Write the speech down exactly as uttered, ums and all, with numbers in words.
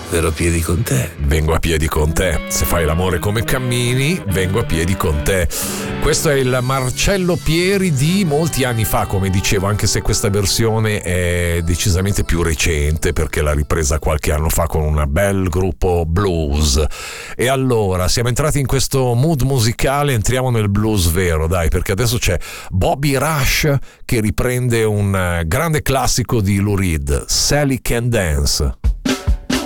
verrò a piedi con te. Vengo a piedi con te. Se fai l'amore come cammini, vengo a piedi con te. Questo è il Marcello Pieri di molti anni fa, come dicevo, anche se questa versione è decisamente più recente perché l'ha ripresa qualche anno fa con un bel gruppo blues. E allora siamo entrati in questo mood musicale, entriamo nel blues vero, dai, perché adesso c'è Bobby Rush che riprende un grande classico di Lou Reed, Sally Can Dance.